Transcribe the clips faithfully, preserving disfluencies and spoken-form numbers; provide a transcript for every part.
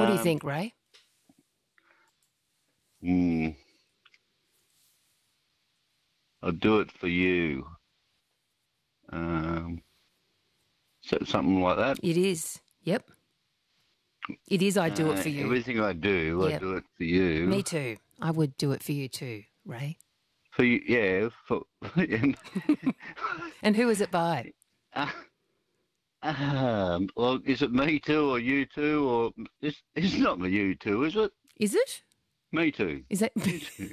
do you Um, think, Ray? Hmm. I'll do it for you. Um, so something like that. It is. Yep. It is. I do it Uh, for you. everything I do, I Yep. do it for you. Me too. I would do it for you too, Ray. For you, yeah. For And who is it by? uh, um, well, is it me too or you too or it's it's not me you too, is it? Is it? Me too. Is that? You too.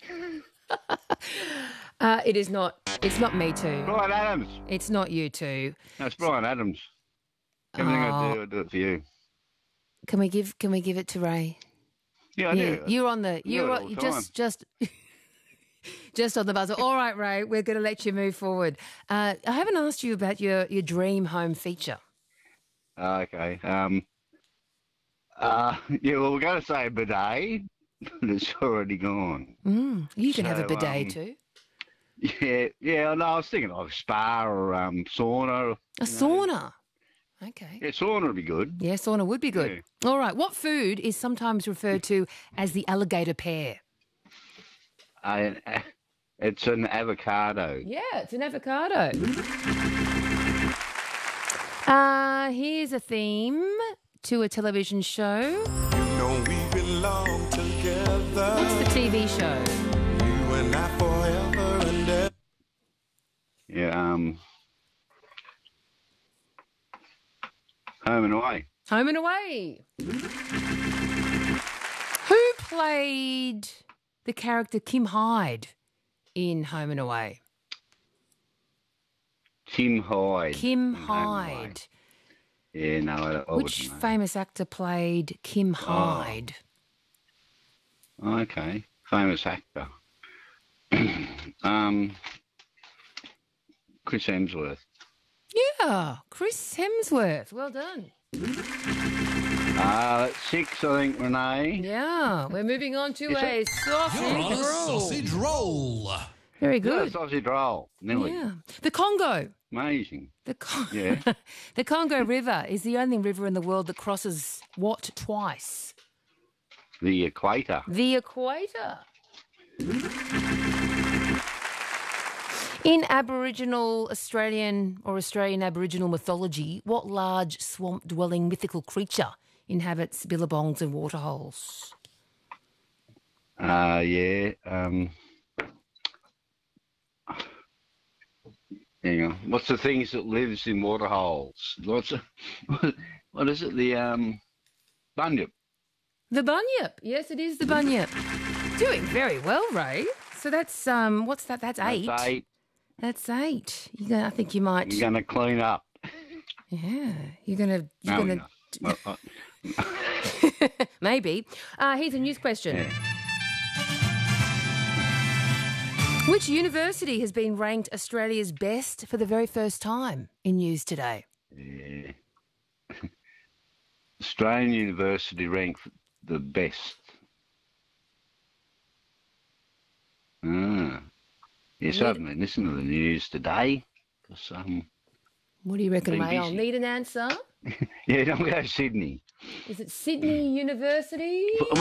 uh, it is not. It's not me too. Brian Adams. It's not you too. No, it's Brian Adams. Everything I Oh, do, I do it for you. can we give? Can we give it to Ray? Yeah, I yeah, do. you're on the. I do You're it on, all the just just. Just on the buzzer. All right, Ray, we're going to let you move forward. Uh, I haven't asked you about your, your dream home feature. Okay. Um. Uh. Yeah. Well, we're going to say a bidet, but it's already gone. Mm, you can have a So, bidet um, too. Yeah. Yeah. No, I was thinking of spa or um sauna. A sauna. Okay. Yeah, sauna would be good. Yeah, sauna would be good. All right. What food is sometimes referred to as the alligator pear? Uh, it's an avocado. Yeah, it's an avocado. Uh, here's a theme to a television show. You know we belong together. What's the T V show? You and I forever and ever. Yeah. Um. Home and away. Home and Away. Who played the character Kim Hyde in Home and Away? Kim Hyde. Kim in Home and Away. Hyde. Yeah. No, I, I Which wouldn't know. famous actor played Kim Hyde? Okay, famous actor. um, Chris Hemsworth. Yeah, Chris Hemsworth. Well done. Uh, that's six, I think, Renee. Yeah, we're moving on to Is a it? sausage You're on a roll. sausage roll. Very Yeah, good. sausage roll. Nearly. Yeah. The Congo. Amazing. The, Con- Yeah. the Congo River is the only river in the world that crosses what twice? The equator. The equator. In Aboriginal Australian or Australian Aboriginal mythology, what large swamp-dwelling mythical creature inhabits billabongs and waterholes? Uh, yeah. Um, hang on. What's the things that lives in water holes? What's the, what is it? The um, bunyip. The bunyip. Yes, it is the bunyip. Doing very well, Ray. So that's um, what's that? That's eight. That's eight. That's eight. You're gonna, I think you might. You're going to clean up. Yeah, you're gonna. You're No, gonna. you're not. Well, uh, Maybe. Uh, here's a news question. yeah. Which university has been ranked Australia's best for the very first time in news today? Yeah. Australian University ranked the best. Ah. Yes, I haven't been listening to the news today. 'Cause, um, What do you reckon, Been Ray? I'll busy. need an answer. yeah, don't go to Sydney. Is it Sydney University?